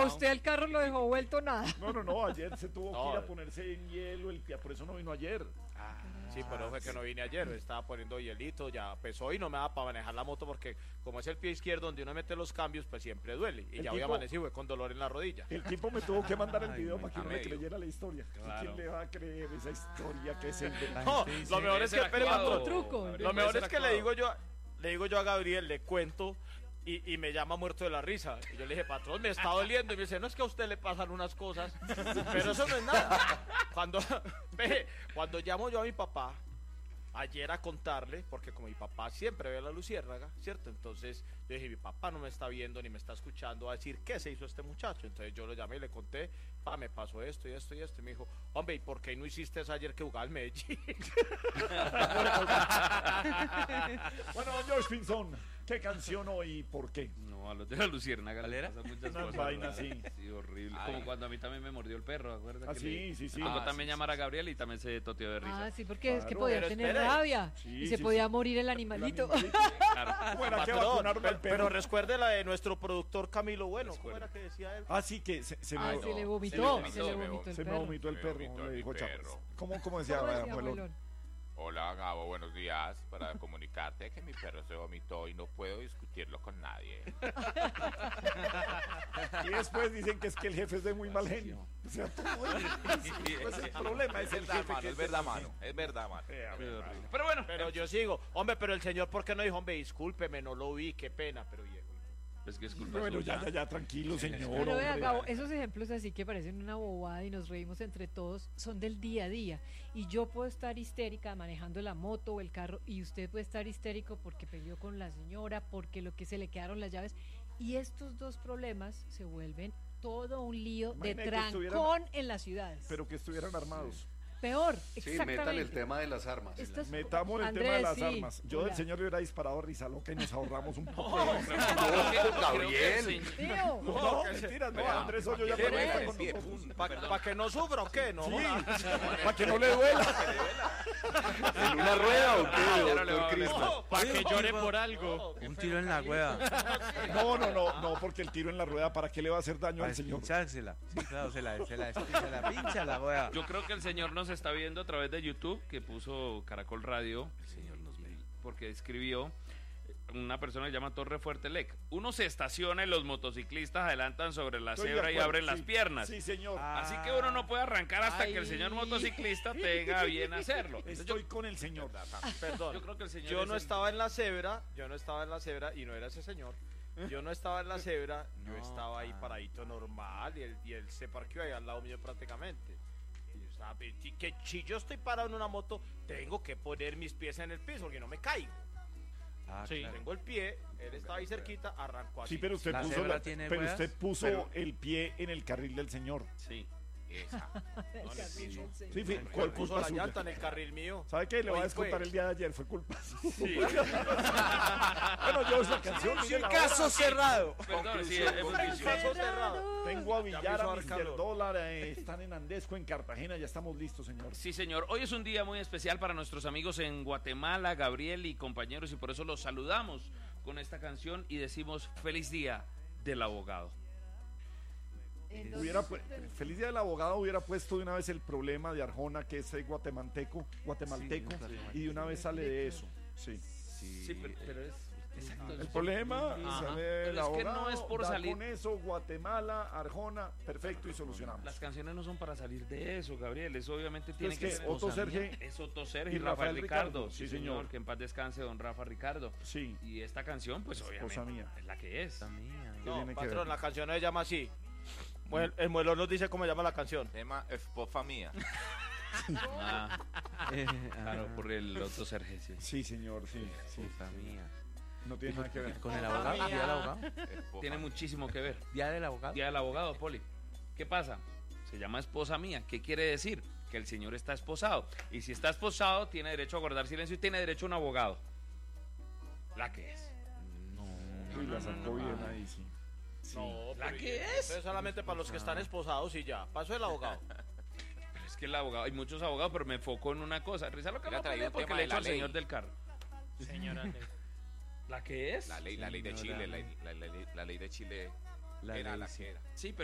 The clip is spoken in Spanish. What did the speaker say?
a usted el carro lo dejó vuelto nada. No, ayer se tuvo que ir a ponerse en hielo el pie, por eso no vino ayer. Sí, pero fue que no vine ayer, me estaba poniendo hielito, ya pues hoy no me da para manejar la moto porque como es el pie izquierdo donde uno mete los cambios, pues siempre duele. Y El ya hoy tipo- amanecí con dolor en la rodilla. El tipo me tuvo que mandar el Ay, video para que a uno le medio. creyera la historia. Claro. ¿Quién le va a creer esa historia que se inventó? No, gente dice, lo mejor es que, espere, patrón, truco. lo mejor es que le digo yo a Gabriel, le cuento y me llama muerto de la risa. Y yo le dije, patrón, me está doliendo. Y me dice, no, es que a usted le pasan unas cosas, pero eso no es nada. Cuando llamo yo a mi papá, ayer a contarle, porque como mi papá siempre ve a la luciérnaga, ¿cierto? Entonces yo dije, mi papá no me está viendo ni me está escuchando, a decir, ¿qué se hizo este muchacho? Entonces yo lo llamé y le conté, me pasó esto y esto y esto. Y me dijo, hombre, ¿y por qué no hiciste eso ayer que jugaba al Medellín? Bueno, don George Pinzón, ¿qué canción hoy y por qué? No, a los de la luciérnaga le ¿Galera? pasan muchas Unas cosas. vainas, raras. sí. Sí, horrible. Ay. Como cuando a mí también me mordió el perro, ¿acuerdas? Ah, que sí. Tocó Ah, también llamar a Gabriel y también se toteó de risa. Ah, sí, porque es que Claro, podía pero tener espere. rabia Sí, y se sí, podía sí. morir el animalito. Claro. ¿Cómo era que Patrón, vacunaron al pero perro? recuerde la de nuestro productor Camilo Bueno, ¿cómo era que decía él? Ah, sí, que se Ah, me, se le no, vomitó, se se le le vomitó, vomitó el se me perro. vomitó el Me perro, vomitó le mi dijo perro. Chávez. ¿Cómo decía, ¿Cómo decía, abuelón? abuelón? Hola Gabo, buenos días. Para comunicarte que mi perro se vomitó y no puedo discutirlo con nadie. Y después dicen que es que el jefe es de muy mal genio. O sea, pues el problema es el jefe que es verdad, mano. Es verdad, mano. Pero bueno, Pero yo sigo, hombre, pero el señor, ¿por qué no dijo, hombre, discúlpeme, no lo vi, qué pena, pero viejo? es que es culpa Bueno, suya. ya, tranquilo, señor. Pero vea, hombre. Gabo, esos ejemplos así que parecen una bobada y nos reímos entre todos, son del día a día. Y yo puedo estar histérica manejando la moto o el carro y usted puede estar histérico porque peleó con la señora, porque lo que se le quedaron las llaves. Y estos dos problemas se vuelven todo un lío de Imagine que trancón en las ciudades. Pero que estuvieran armados. Peor, Sí, exactamente. métale el tema de las armas. Estas- Metamos el Andrés, tema de las sí. armas. Yo del Hola. señor le hubiera disparado a risa loca y nos ahorramos un poco. Gabriel. Tío, No, mentiras, no, Vea, Andrés Hoyo ya ¿qué promete me con pie, nosotros. pum, ¿Para que no sufra o qué? No, Para que no le duela. ¿En una rueda o qué, Ya no le va a doctor doler. Cristo? para que llore por algo. Un tiro en la rueda. No, porque el tiro en la rueda, ¿para qué le va a hacer daño Para al señor? pinchársela. Sí, claro, se la pincha la rueda. Yo creo que el señor nos está viendo a través de YouTube, que puso Caracol Radio. El señor nos ve. Porque escribió una persona que se llama Torre Fuerte Lec. Uno se estaciona y los motociclistas adelantan sobre la Estoy de cebra y acuerdo, abren sí. las piernas. Sí, señor. Así que uno no puede arrancar hasta Ay. que el señor motociclista tenga a bien hacerlo. Entonces, Estoy con el señor. Perdón, yo creo que el señor yo es no el- estaba en la cebra, y no era ese señor. Yo no estaba en la cebra, yo estaba ahí paradito normal y él se parqueó ahí al lado mío prácticamente. Y yo estaba, que si yo estoy parado en una moto, tengo que poner mis pies en el piso porque no me caigo. Ah, Sí, claro. tengo el pie, él estaba ahí cerquita, arrancó así. Sí, pero usted ¿La puso, cebra tiene pero ruedas? usted puso Pero- el pie en el carril del señor. Sí. Esa. Sí, fue ¿Cuál puso culpa la suya. llanta en el carril mío? ¿Sabe qué? Le voy a Hoy descontar fue. el día de ayer, fue culpa suya. Sí. Bueno, yo esa canción. mire la hora. cerrado. Perdón, sí, es muy Caso cerrado. Tengo a Ya Villar, empezó a a dar Mr. calor. Dólar, están en Andesco, en Cartagena, ya estamos listos, señor. Sí, señor. Hoy es un día muy especial para nuestros amigos en Guatemala, Gabriel y compañeros, y por eso los saludamos con esta canción y decimos feliz día del abogado. entonces, Feliz Día del Abogado hubiera puesto de una vez el problema de Arjona, que es guatemalteco, y de una vez sale de eso. Sí. Sí, pero es... Exacto. El problema Ajá. sale Pero el es que abogado, no es por da salir... con eso, Guatemala, Arjona, perfecto, y solucionamos. Las canciones no son para salir de eso, Gabriel. Eso obviamente tiene Es que que ser... Otto Serge Es Otto Serge y y Rafael Rafael Ricardo. Ricardo. Sí, Sí, señor. señor. Que en paz descanse don Rafa Ricardo. Sí. Y esta canción, pues Esposa obviamente, mía. es la que es. Mía. ¿Qué No, tiene que patrón, ver? la canción no se llama así. El muelón nos dice cómo se llama la canción. Tema esposa mía. Ah, claro, por el Otto Serge, sí. Sí, señor, sí. Puta mía. No tiene nada que ver. ¿Con el abogado? ¿Día del abogado? Esposa Tiene mía. muchísimo que ver. ¿Día del abogado? Día del abogado, Poli. ¿Qué pasa? Se llama esposa mía. ¿Qué quiere decir? Que el señor está esposado. Y si está esposado, tiene derecho a guardar silencio y tiene derecho a un abogado. La que es. Uy, la sacó bien ahí, sí. No, ¿La pero qué y- es? eso es solamente para los que están esposados y ya. Paso el abogado. Pero es que el abogado, hay muchos abogados, pero me enfoco en una cosa. Risa lo que Mira, me traía pone un porque tema le de echo la al ley. señor del carro. Señora. ¿La que es? La ley de Chile, la ley de Chile La era ley, la sí. que era. Sí,